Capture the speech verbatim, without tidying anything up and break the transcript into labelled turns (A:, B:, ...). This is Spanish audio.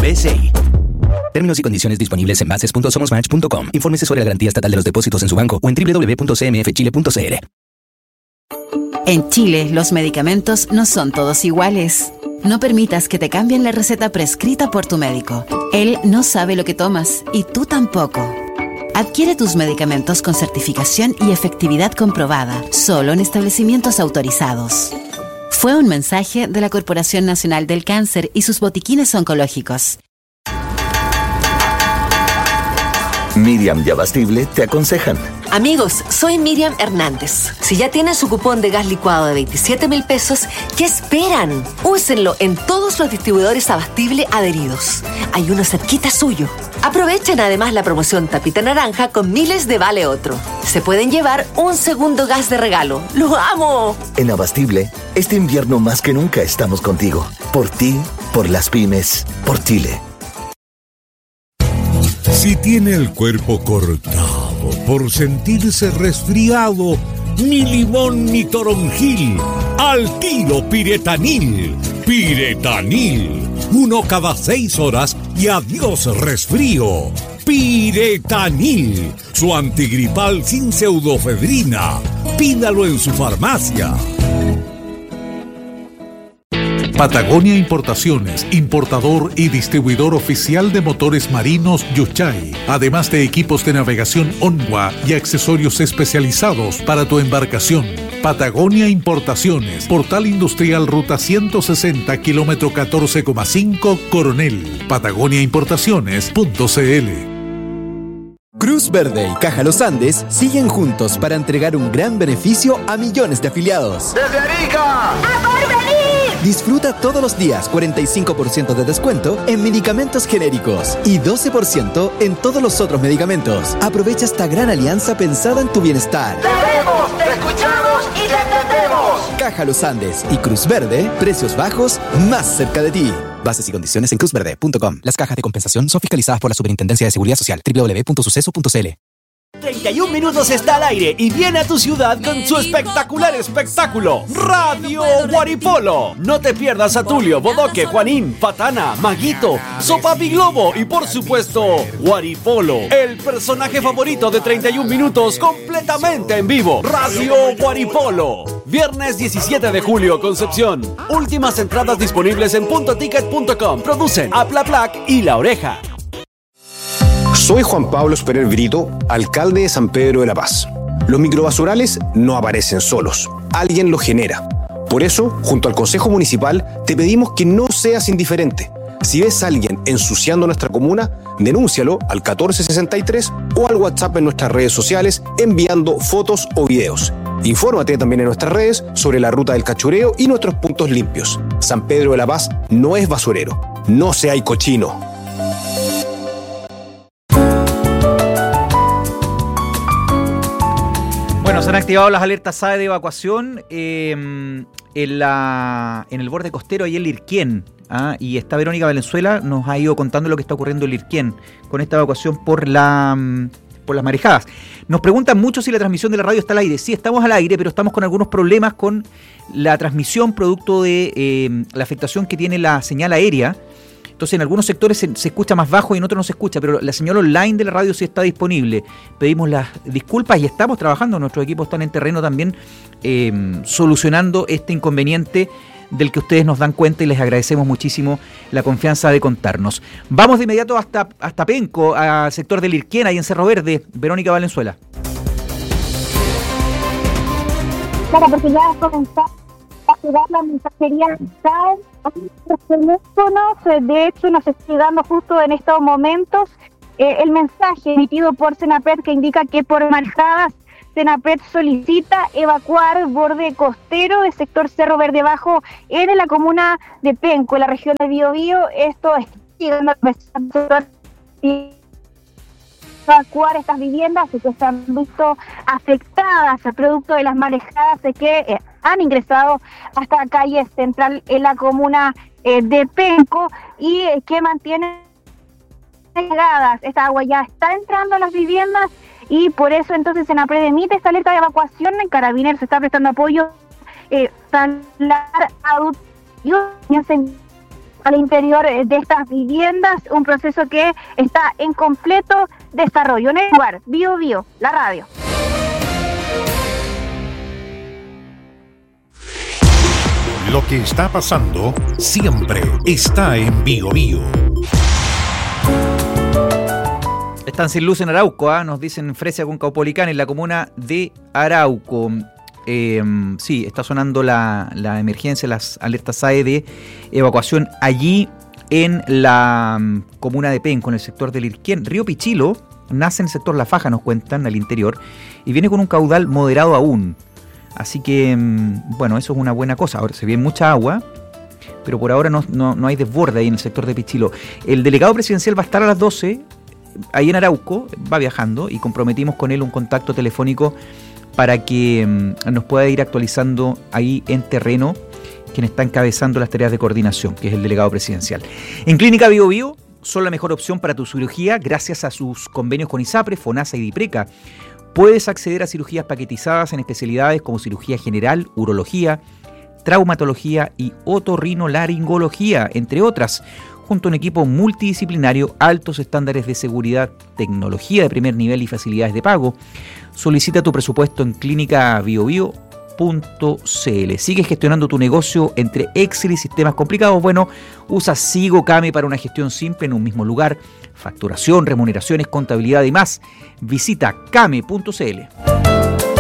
A: L S I. Términos y condiciones disponibles en bases punto somosmatch punto com. Infórmese sobre la garantía estatal de los depósitos en su banco o en doble u doble u doble u punto c m f chile punto c l.
B: En Chile, los medicamentos no son todos iguales. No permitas que te cambien la receta prescrita por tu médico. Él no sabe lo que tomas y tú tampoco. Adquiere tus medicamentos con certificación y efectividad comprobada, solo en establecimientos autorizados. Fue un mensaje de la Corporación Nacional del Cáncer y sus botiquines oncológicos.
C: Miriam y Abastible te aconsejan.
D: Amigos, soy Miriam Hernández. Si ya tienen su cupón de gas licuado de veintisiete mil pesos, ¿qué esperan? Úsenlo en todos los distribuidores Abastible adheridos. Hay uno cerquita suyo. Aprovechen además la promoción Tapita Naranja con miles de Vale Otro. Se pueden llevar un segundo gas de regalo. ¡Lo amo!
C: En Abastible, este invierno más que nunca estamos contigo. Por ti, por las pymes, por Chile.
E: Si tiene el cuerpo cortado por sentirse resfriado, ni limón ni toronjil, al tiro Piretanil. Piretanil, uno cada seis horas y adiós resfrío. Piretanil, su antigripal sin pseudofedrina. Pídalo en su farmacia. Patagonia Importaciones, importador y distribuidor oficial de motores marinos Yuchay, además de equipos de navegación Onwa y accesorios especializados para tu embarcación. Patagonia Importaciones, Portal Industrial Ruta ciento sesenta, kilómetro catorce coma cinco, Coronel. Patagonia Importaciones punto c l.
F: Cruz Verde y Caja Los Andes siguen juntos para entregar un gran beneficio a millones de afiliados.
G: ¡Desde Arica! ¡A Porvenir!
F: Disfruta todos los días cuarenta y cinco por ciento de descuento en medicamentos genéricos y doce por ciento en todos los otros medicamentos. Aprovecha esta gran alianza pensada en tu bienestar.
G: ¡Te vemos, te escuchamos y te entendemos!
F: Caja Los Andes y Cruz Verde, precios bajos más cerca de ti. Bases y condiciones en cruz verde punto com. Las cajas de compensación son fiscalizadas por la Superintendencia de Seguridad Social. doble u doble u doble u punto suceso punto c l.
H: treinta y un minutos está al aire y viene a tu ciudad con su espectacular espectáculo Radio Guaripolo. No te pierdas a Tulio, Bodoque, Juanín, Patana, Maguito, Sopapi Globo y por supuesto Guaripolo, el personaje favorito de treinta y un minutos completamente en vivo. Radio Guaripolo, viernes diecisiete de julio, Concepción. Últimas entradas disponibles en punto ticket punto com. Producen Aplaplac y La Oreja.
I: Soy Juan Pablo Esperer Brito, alcalde de San Pedro de la Paz. Los microbasurales no aparecen solos, alguien los genera. Por eso, junto al Consejo Municipal, te pedimos que no seas indiferente. Si ves a alguien ensuciando nuestra comuna, denúncialo al catorce sesenta y tres o al WhatsApp en nuestras redes sociales enviando fotos o videos. Infórmate también en nuestras redes sobre la ruta del cachureo y nuestros puntos limpios. San Pedro de la Paz no es basurero. No seáis cochino.
J: Bueno, se han activado las alertas S A E de evacuación eh, en, la, en el borde costero y en Lirquén. ¿ah? Y esta Verónica Valenzuela nos ha ido contando lo que está ocurriendo en Lirquén con esta evacuación por la... por las marejadas. Nos preguntan mucho si la transmisión de la radio está al aire. Sí, estamos al aire, pero estamos con algunos problemas con la transmisión producto de eh, la afectación que tiene la señal aérea. Entonces en algunos sectores se, se escucha más bajo y en otros no se escucha, pero la señal online de la radio sí está disponible. Pedimos las disculpas y estamos trabajando, nuestros equipos están en terreno también eh, solucionando este inconveniente del que ustedes nos dan cuenta y les agradecemos muchísimo la confianza de contarnos. Vamos de inmediato hasta, hasta Penco, al sector de Lirquén, ahí en Cerro Verde. Verónica Valenzuela.
K: Claro, porque ya comenzó a llegar la mensajería los teléfonos. De hecho, nos está llegando justo en estos momentos eh, el mensaje emitido por Senapred que indica que por marejadas Senapred solicita evacuar borde costero del sector Cerro Verde Bajo en la comuna de Penco, en la región de Biobío. Esto está llegando a evacuar estas viviendas que se han visto afectadas producto de las marejadas que eh, han ingresado hasta la calle central en la comuna eh, de Penco y eh, que mantienen negadas. Esta agua ya está entrando a las viviendas y por eso entonces Senapred emite esta alerta de evacuación. En Carabineros se está prestando apoyo eh, para la al interior de estas viviendas, un proceso que está en completo desarrollo. En el lugar, Bio Bio, la radio.
E: Lo que está pasando siempre está en Bio Bio.
J: Están sin luz en Arauco, ¿eh? Nos dicen Fresia con Caupolicán, en la comuna de Arauco. Eh, sí, está sonando la, la emergencia, las alertas S A E de evacuación allí en la um, comuna de Penco, en el sector del Irquén. Río Pichilo nace en el sector La Faja, nos cuentan, al interior, y viene con un caudal moderado aún. Así que, um, bueno, eso es una buena cosa. Ahora se viene mucha agua, pero por ahora no, no, no hay desborde ahí en el sector de Pichilo. El delegado presidencial va a estar a las doce, ahí en Arauco, va viajando, y comprometimos con él un contacto telefónico para que um, nos pueda ir actualizando ahí en terreno quien está encabezando las tareas de coordinación, que es el delegado presidencial. En Clínica Bio Bio son la mejor opción para tu cirugía gracias a sus convenios con ISAPRE, FONASA y DIPRECA. Puedes acceder a cirugías paquetizadas en especialidades como cirugía general, urología, traumatología y otorrinolaringología, entre otras, junto a un equipo multidisciplinario, altos estándares de seguridad, tecnología de primer nivel y facilidades de pago. Solicita tu presupuesto en clínica bio bio punto c l. ¿Sigues gestionando tu negocio entre Excel y sistemas complicados? Bueno, usa Sigo Kame para una gestión simple en un mismo lugar. Facturación, remuneraciones, contabilidad y más. Visita kame punto c l.